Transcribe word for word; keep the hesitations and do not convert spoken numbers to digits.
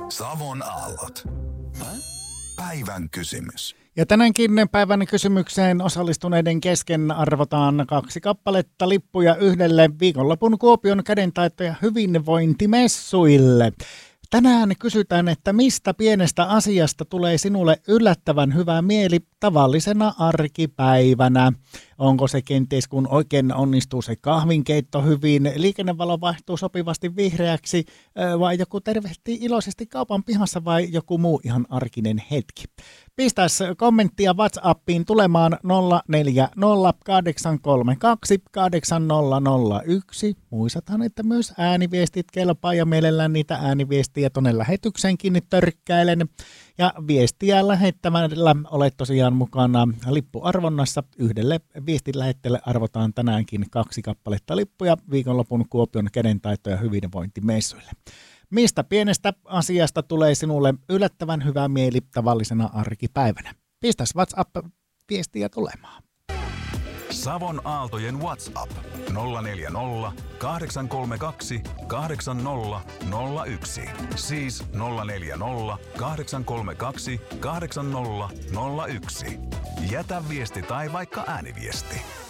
Savon aallot. Päivän kysymys. Ja tänäänkin päivän kysymykseen osallistuneiden kesken arvotaan kaksi kappaletta lippuja yhdelle viikonlopun Kuopion kädentaito- ja hyvinvointimessuille. Tänään kysytään, että mistä pienestä asiasta tulee sinulle yllättävän hyvä mieli tavallisena arkipäivänä? Onko se kenties, kun oikein onnistuu se kahvinkeitto hyvin, liikennevalo vaihtuu sopivasti vihreäksi, vai joku tervehtii iloisesti kaupan pihassa vai joku muu ihan arkinen hetki? Pistäs kommenttia WhatsAppiin tulemaan nolla neljä nolla kahdeksan kolme kaksi kahdeksan nolla nolla yksi. Muistathan, että myös ääniviestit kelpaa ja mielellään niitä ääniviestiä tuonne lähetykseenkin törkkäilen. Ja viestiä lähettämällä olet tosiaan mukana lippuarvonnassa. Yhdelle viestin lähettäjälle arvotaan tänäänkin kaksi kappaletta lippuja viikonlopun Kuopion kädentaito- ja hyvinvointimessuille. Mistä pienestä asiasta tulee sinulle yllättävän hyvä mieli tavallisena arkipäivänä? Pistäs WhatsApp-viestiä tulemaan. Savon aaltojen WhatsApp nolla neljä nolla kahdeksan kolme kaksi kahdeksan nolla nolla yksi. Siis nolla neljä nolla kahdeksan kolme kaksi kahdeksan nolla nolla yksi. Jätä viesti tai vaikka ääniviesti.